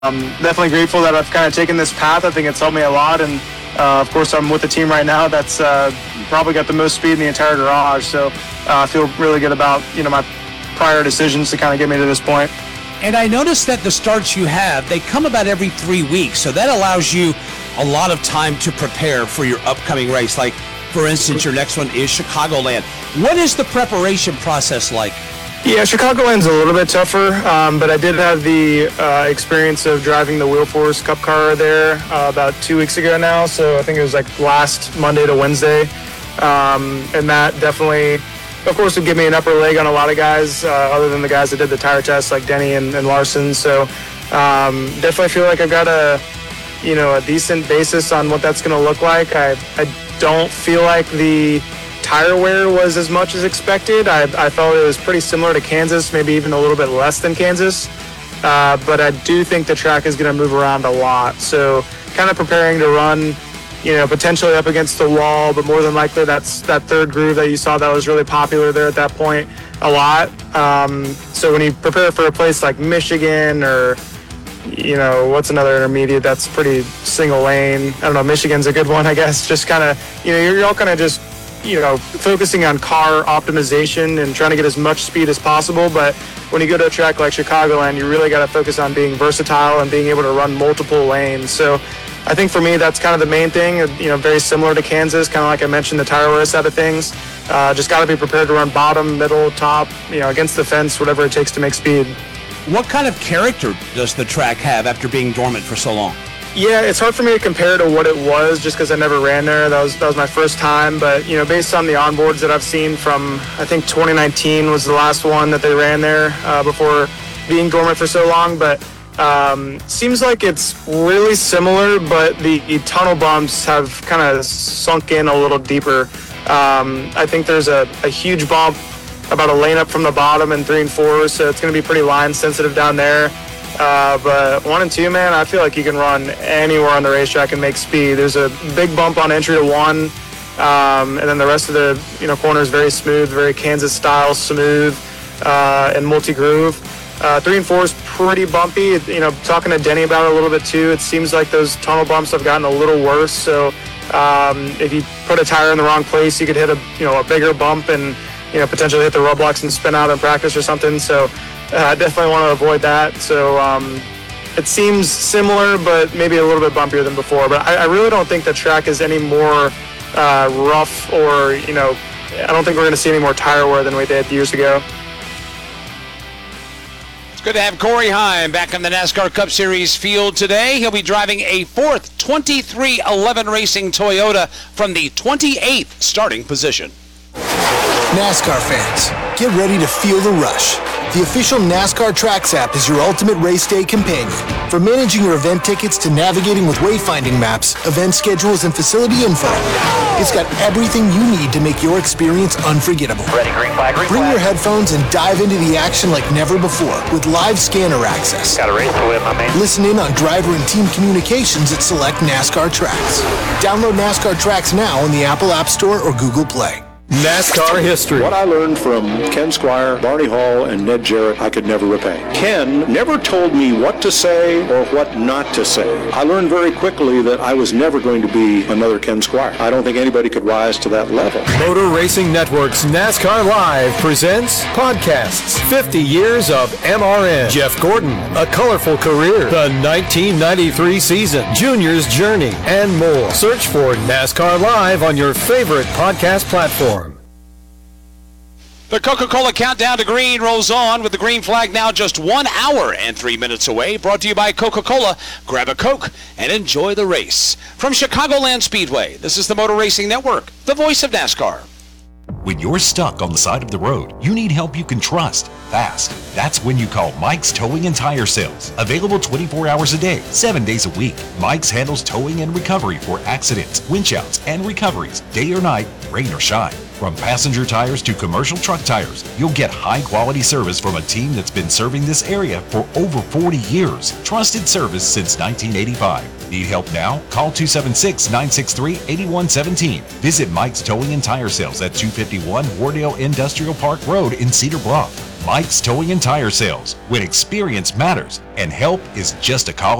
definitely grateful that I've kind of taken this path. I think it's helped me a lot, and of course I'm with the team right now that's probably got the most speed in the entire garage, so I feel really good about my prior decisions to kind of get me to this point. And I noticed that the starts you have, they come about every 3 weeks, so that allows you a lot of time to prepare for your upcoming race. Like, for instance, your next one is Chicagoland. What is the preparation process like? Yeah, Chicagoland's a little bit tougher, but I did have the experience of driving the Wheel Force Cup car there about 2 weeks ago now, so I think it was like last Monday to Wednesday, and that definitely, of course, would give me an upper leg on a lot of guys, other than the guys that did the tire tests like Denny and Larson, so definitely feel like I've got a decent basis on what that's going to look like. I don't feel like the tire wear was as much as expected. I felt it was pretty similar to Kansas, maybe even a little bit less than Kansas. But I do think the track is going to move around a lot. So kind of preparing to run, potentially up against the wall, but more than likely that's that third groove that you saw that was really popular there at that point a lot. So when you prepare for a place like Michigan or what's another intermediate that's pretty single lane? I don't know, Michigan's a good one, I guess. Just kind of, you're all kind of just focusing on car optimization and trying to get as much speed as possible. But when you go to a track like Chicagoland, you really got to focus on being versatile and being able to run multiple lanes. So I think for me, that's kind of the main thing, very similar to Kansas, kind of like I mentioned, the tire wear side of things. Just got to be prepared to run bottom, middle, top, against the fence, whatever it takes to make speed. What kind of character does the track have after being dormant for so long? Yeah, it's hard for me to compare to what it was just because I never ran there. That was my first time. But, based on the onboards that I've seen from, I think 2019 was the last one that they ran there before being dormant for so long. But seems like it's really similar, but the tunnel bumps have kind of sunk in a little deeper. I think there's a huge bump about a lane up from the bottom in 3 and 4, so it's going to be pretty line sensitive down there. But 1 and 2, man, I feel like you can run anywhere on the racetrack and make speed. There's a big bump on entry to 1, and then the rest of the corner is very smooth, very Kansas style, smooth, and multi-groove. 3 and 4 is pretty bumpy. Talking to Denny about it a little bit too, it seems like those tunnel bumps have gotten a little worse. So if you put a tire in the wrong place, you could hit a bigger bump and potentially hit the roadblocks and spin out in practice or something. So I definitely want to avoid that. So it seems similar, but maybe a little bit bumpier than before. But I really don't think the track is any more rough or, I don't think we're going to see any more tire wear than we did years ago. It's good to have Corey Heim back on the NASCAR Cup Series field today. He'll be driving a 4th 2311 Racing Toyota from the 28th starting position. NASCAR fans, get ready to feel the rush. The official NASCAR Tracks app is your ultimate race day companion. From managing your event tickets to navigating with wayfinding maps, event schedules, and facility info, it's got everything you need to make your experience unforgettable. Ready, green flag, green Bring flag. your headphones and dive into the action like never before with live scanner access. Got a race to win, my man. Listen in on driver and team communications at select NASCAR Tracks. Download NASCAR Tracks now in the Apple App Store or Google Play. NASCAR history. What I learned from Ken Squire, Barney Hall, and Ned Jarrett, I could never repay. Ken never told me what to say or what not to say. I learned very quickly that I was never going to be another Ken Squire. I don't think anybody could rise to that level. Motor Racing Network's NASCAR Live presents podcasts 50 years of MRN. Jeff Gordon, A Colorful Career, the 1993 season, Junior's Journey, and more. Search for NASCAR Live on your favorite podcast platform. The Coca-Cola Countdown to Green rolls on with the green flag now just 1 hour and 3 minutes away. Brought to you by Coca-Cola. Grab a Coke and enjoy the race. From Chicagoland Speedway, this is the Motor Racing Network, the voice of NASCAR. When you're stuck on the side of the road, you need help you can trust, fast. That's when you call Mike's Towing and Tire Sales. Available 24 hours a day, 7 days a week. Mike's handles towing and recovery for accidents, winch outs, and recoveries, day or night, rain or shine. From passenger tires to commercial truck tires, you'll get high-quality service from a team that's been serving this area for over 40 years. Trusted service since 1985. Need help now? Call 276-963-8117. Visit Mike's Towing and Tire Sales at 251 Wardale Industrial Park Road in Cedar Bluff. Mike's Towing and Tire Sales, when experience matters and help is just a call